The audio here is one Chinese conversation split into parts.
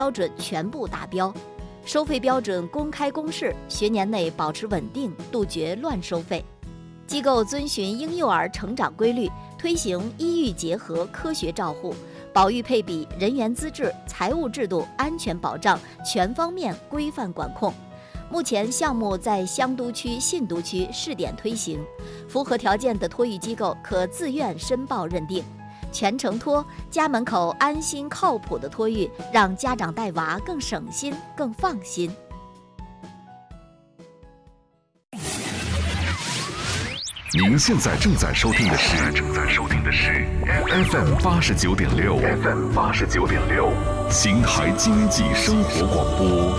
标准全部达标，收费标准公开公示，学年内保持稳定，杜绝乱收费。机构遵循婴幼儿成长规律，推行医育结合科学照护，保育配比、人员资质、财务制度、安全保障全方面规范管控。目前项目在香都区、信都区试点推行，符合条件的托育机构可自愿申报认定。全程托，家门口安心靠谱的托育，让家长带娃更省心、更放心。 您现在正在收听的是 FM 89.6，邢台经济生活广播。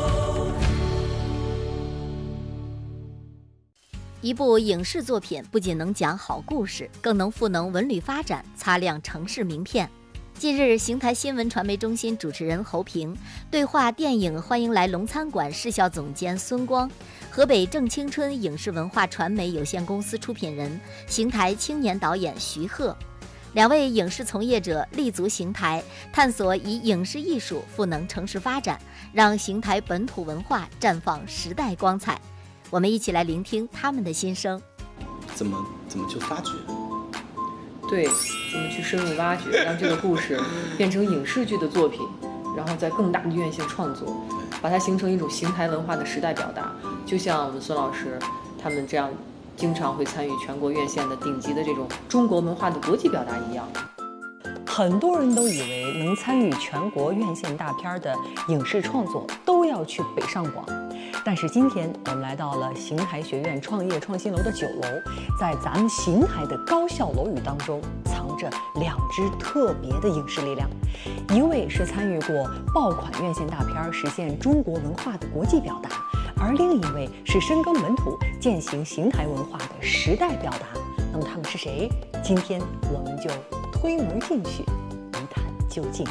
一部影视作品不仅能讲好故事，更能赋能文旅发展，擦亮城市名片。近日，邢台新闻传媒中心主持人侯平对话电影《欢迎来龙餐馆》市校总监孙光，河北正青春影视文化传媒有限公司出品人、邢台青年导演徐鹤。两位影视从业者立足邢台，探索以影视艺术赋能城市发展，让邢台本土文化绽放时代光彩。我们一起来聆听他们的心声。 怎么去发掘？ 对，怎么去深入挖掘，让这个故事变成影视剧的作品，然后在更大的院线创作，把它形成一种邢台文化的时代表达。就像我们孙老师他们这样经常会参与全国院线的顶级的这种中国文化的国际表达一样。 很多人都以为能参与全国院线大片的影视创作都要去北上广，但是今天我们来到了邢台学院创业创新楼的9楼，在咱们邢台的高校楼宇当中藏着2支特别的影视力量，一位是参与过爆款院线大片实现中国文化的国际表达，而另一位是深耕本土践行邢台文化的时代表达。那么他们是谁？今天我们就推门进去一探究竟。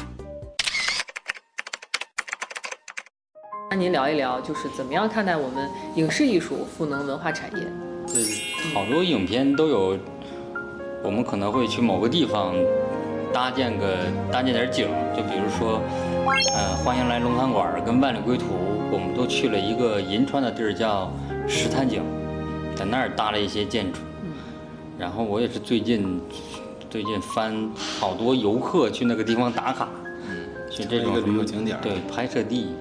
那您聊一聊，就是怎么样看待我们影视艺术赋能文化产业？ 好多影片都有，我们可能会去某个地方搭建点景，就比如说，欢迎来龙餐馆跟万里归途，我们都去了一个银川的地儿叫石潭井，在那儿搭了一些建筑。然后我也是最近翻好多游客去那个地方打卡，去这种旅游景点， 对，拍摄地。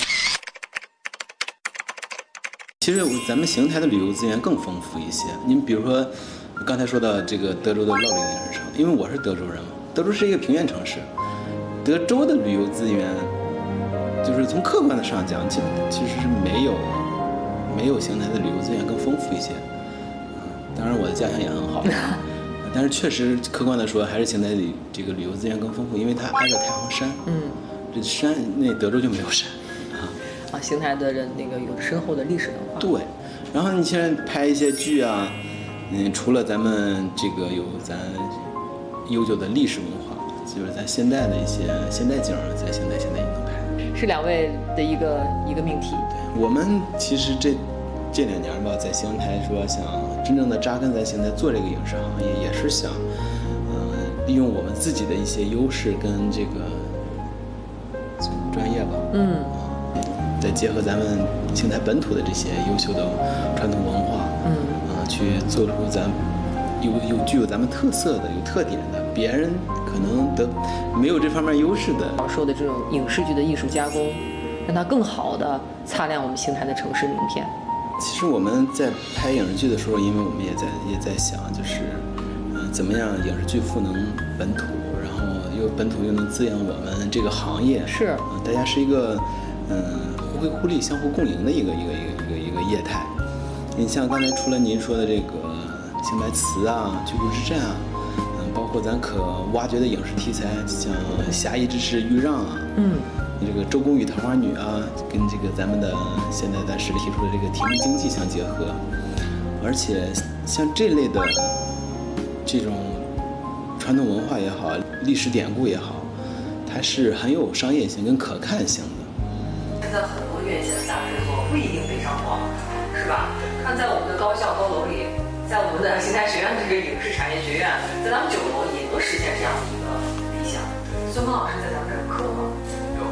其实咱们邢台的旅游资源更丰富一些。你比如说，我刚才说到这个德州的乐陵影视城，因为我是德州人嘛，德州是一个平原城市，德州的旅游资源，就是从客观的上讲，其实是没有邢台的旅游资源更丰富一些。当然我的家乡也很好，但是确实客观的说，还是邢台里这个旅游资源更丰富，因为它挨着太行山。这山那德州就没有山。 邢台的人那个有深厚的历史文化。 对，然后你现在拍一些剧啊，除了咱们这个有咱悠久的历史文化，就是咱现代的一些现代景，在邢台现在也能拍。 是2位的一个命题。 对，我们其实这2年吧，在邢台说想真正的扎根在邢台做这个影视行业，也是想，利用我们自己的一些优势跟这个专业吧。再结合咱们邢台本土的这些优秀的传统文化，去做出咱具有咱们特色的、有特点的，别人可能没有这方面优势的。 老说的这种影视剧的艺术加工，让它更好的擦亮我们邢台的城市名片。 其实我们在拍影视剧的时候，因为我们也在想，就是怎么样影视剧赋能本土，然后本土又能滋养我们这个行业， 是大家是一个互惠互利、相互共赢的一个业态。你像刚才除了您说的这个邢台词啊、居住之战啊，包括咱可挖掘的影视题材，像侠义之士豫让啊，这个周公与桃花女啊，跟这个咱们的现在咱市里提出的这个体育经济相结合，而且像这类的这种传统文化也好，历史典故也好，它是很有商业性跟可看性的。 现在很多院线大制作不一定北上广，是吧？看在我们的高校高楼里，在我们的邢台学院这个影视产业学院，在咱们9楼也能实现这样的一个理想。孙峰老师在咱们这儿课吗？ 有公开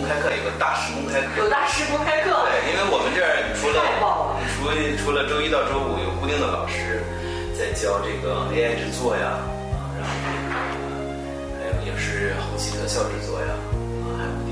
开课，有个大师公开课。 有大师公开课。 对，因为我们这儿除了周一到周五有固定的老师在教这个 AI 制作呀，然后还有影视后期特效制作呀。